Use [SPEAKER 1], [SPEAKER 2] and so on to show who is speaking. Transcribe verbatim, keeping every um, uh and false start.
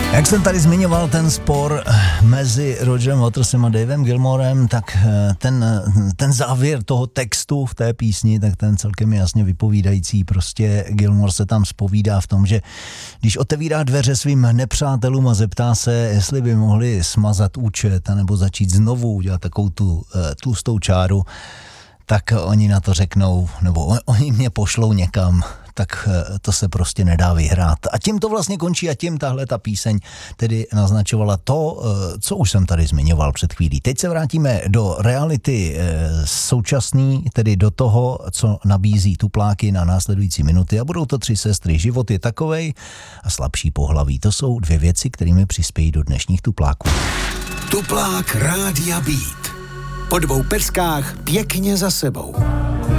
[SPEAKER 1] Jak jsem tady zmiňoval ten spor mezi Rogerem Watersem a Davem Gilmorem, tak ten, ten závěr toho textu v té písni, tak ten celkem jasně vypovídající. Prostě Gilmore se tam zpovídá v tom, že když otevírá dveře svým nepřátelům a zeptá se, jestli by mohli smazat účet anebo začít znovu udělat takovou tu tlustou čáru, tak oni na to řeknou, nebo oni mě pošlou někam, tak to se prostě nedá vyhrát. A tím to vlastně končí a tím tahle ta píseň tedy naznačovala to, co už jsem tady zmiňoval před chvílí. Teď se vrátíme do reality současný, tedy do toho, co nabízí tupláky na následující minuty a budou to tři sestry. Život je takovej a slabší pohlaví. To jsou dvě věci, kterými přispějí do dnešních tupláků.
[SPEAKER 2] Tuplák Rádia Beat. Po dvou peskách pěkně za sebou.